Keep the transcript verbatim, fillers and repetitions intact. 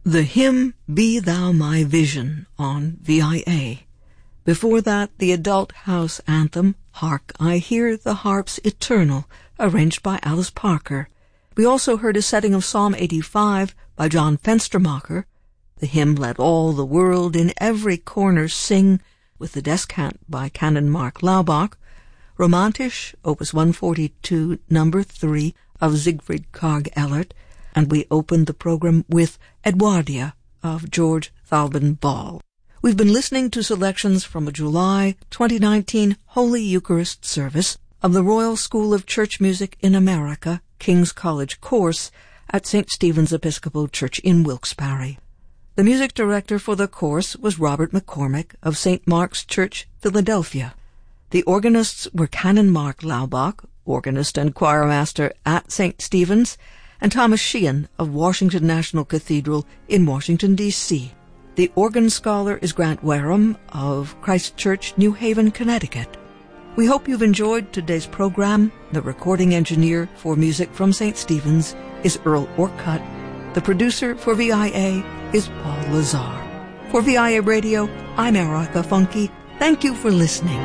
The hymn, Be Thou My Vision, on V I A. Before that, the adult house anthem, Hark, I Hear the Harp's Eternal, arranged by Alice Parker. We also heard a setting of Psalm eighty-five by John Fenstermacher. The hymn, Let All the World in Every Corner Sing, with the descant by Canon Mark Laubach. Romantisch, Opus one forty-two, number three, of Siegfried Karg-Ellert. And we opened the program with Edwardia of George Thalben Ball. We've been listening to selections from a July twenty nineteen Holy Eucharist service of the Royal School of Church Music in America, King's College course at Saint Stephen's Episcopal Church in Wilkes-Barre. The music director for the course was Robert McCormick of Saint Mark's Church, Philadelphia. The organists were Canon Mark Laubach, organist and choirmaster at Saint Stephen's, and Thomas Sheehan of Washington National Cathedral in Washington, D C The organ scholar is Grant Wareham of Christ Church, New Haven, Connecticut. We hope you've enjoyed today's program. The recording engineer for music from Saint Stephen's is Earl Orcutt. The producer for V I A is Paul Lazar. For V I A Radio, I'm Erica Funke. Thank you for listening.